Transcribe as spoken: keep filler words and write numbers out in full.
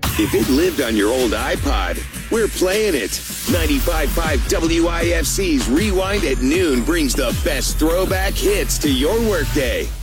If it lived on your old iPod, we're playing it. ninety-five point five W I F C's Rewind at Noon brings the best throwback hits to your workday.